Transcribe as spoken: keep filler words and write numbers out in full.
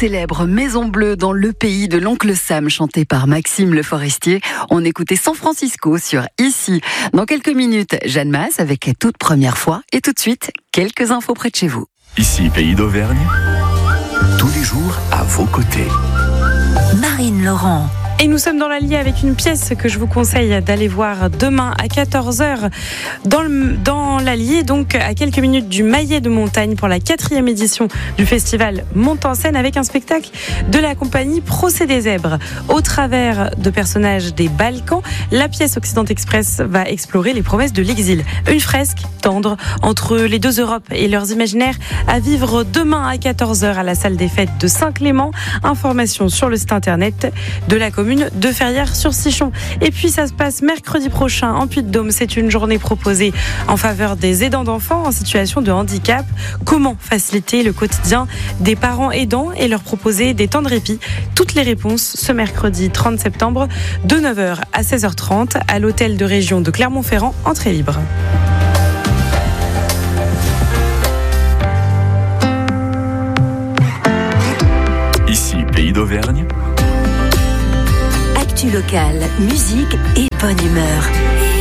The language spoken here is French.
célèbre Maison Bleue dans le pays de l'oncle Sam, chanté par Maxime Le Forestier. On écoutait San Francisco sur Ici. Dans quelques minutes, Jeanne Masse avec Toute première fois. Et tout de suite, quelques infos près de chez vous. Ici, pays d'Auvergne, tous les jours à vos côtés. Marine Laurent. Et nous sommes dans l'Allier avec une pièce que je vous conseille d'aller voir demain à quatorze heures dans, le, dans l'Allier, donc à quelques minutes du Maillet de Montagne pour la quatrième édition du festival Monte en scène avec un spectacle de la compagnie Procès des Zèbres. Au travers de personnages des Balkans, la pièce Occident Express va explorer les promesses de l'exil. Une fresque tendre entre les deux Europes et leurs imaginaires à vivre demain à quatorze heures à la salle des fêtes de Saint-Clément. Information sur le site internet de la commune de Ferrières-sur-Sichon. Et puis ça se passe mercredi prochain en Puy-de-Dôme. C'est une journée proposée en faveur des aidants d'enfants en situation de handicap. Comment faciliter le quotidien des parents aidants et leur proposer des temps de répit? Toutes les réponses ce mercredi trente septembre de neuf heures à seize heures trente à l'hôtel de région de Clermont-Ferrand, entrée libre. Ici, pays d'Auvergne. Actu locale, musique et bonne humeur.